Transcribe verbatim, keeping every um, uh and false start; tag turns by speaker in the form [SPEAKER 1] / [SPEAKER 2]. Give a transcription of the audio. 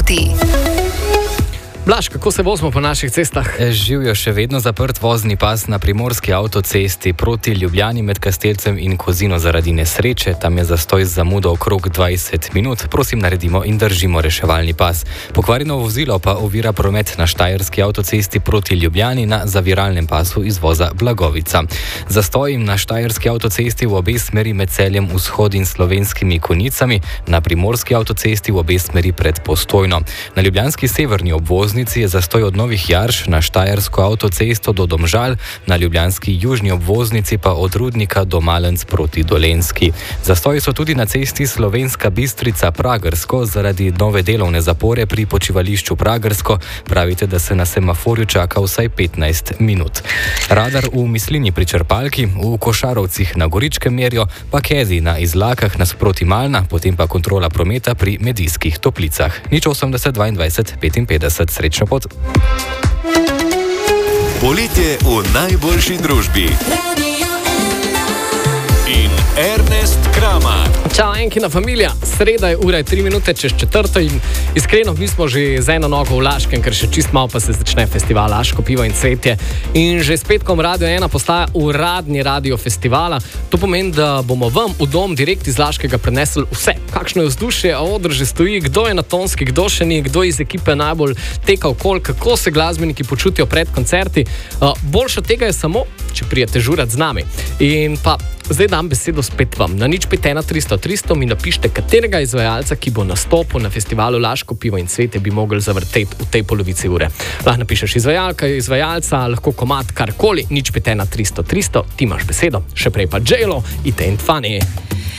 [SPEAKER 1] poti.
[SPEAKER 2] Blaž, kako se vozimo po naših cestah?
[SPEAKER 3] Živijo še vedno zaprt vozni pas na primorski avtocesti proti Ljubljani med Kastelcem in Kozino zaradi nesreče. Tam je zastoj z zamudo okrog dvajset minut. Prosim, naredimo in držimo reševalni pas. Pokvarjeno vozilo pa ovira promet na štajerski avtocesti proti Ljubljani na zaviralnem pasu izvoza Blagovica. Zastoj na štajerski avtocesti v obe smeri med Celjem vzhod in Slovenskimi Konjicami, na primorski avtocesti v obe smeri pred Postojno. Na ljubljanski severni obvozni je zastoj od Novih Jarš na štajersko avtocesto do Domžal, na ljubljanski južni obvoznici pa od Rudnika do Malenc proti Dolenjski. Zastoji so tudi na cesti Slovenska Bistrica-Pragersko zaradi nove delovne zapore pri počivališču Pragersko. Pravite, da se na semaforju čaka vsaj petnajst minut. Radar v Mislini pri Črpalki, v Košarovcih na Goričkem merijo, pa Kezi na Izlakah nasproti Malna, potem pa kontrola prometa pri Medijskih Toplicah. Nič osemdeset dvaindvajset petinpetdeset. Srečno pot.
[SPEAKER 4] Poletje v najboljši družbi. In Ernest Kramar.
[SPEAKER 2] Čau, enkina familija. Sreda je ura je tri minute čez četrto in iskreno, mi smo že z eno nogo v Laškem, ker še čist malo pa se začne festival Laško pivo in cvetje. In že s petkom Radio ena postaja uradni radio festivala. To pomeni, da bomo vam v dom direkt iz Laškega prenesli vse. Kakšno je vzdušje, a oder že stoji, kdo je na tonski, kdo še ni, kdo iz ekipe najbolj teka okol, kako se glasbeniki počutijo pred koncerti. Uh, boljše od tega je samo, če prijete žurat z nami. In pa zdaj dam besedo spet vam. Na nič pet ena tristo tristo mi napište, katerega izvajalca, ki bo nastopil na festivalu Laško pivo in cvetje, bi mogli zavrteti v tej polovici ure. Lahko napišeš izvajalka, izvajalca, lahko komad, karkoli. Nič pet ena tristo tristo, ti imaš besedo. Še prej pa J-Lo, It Ain't Funny.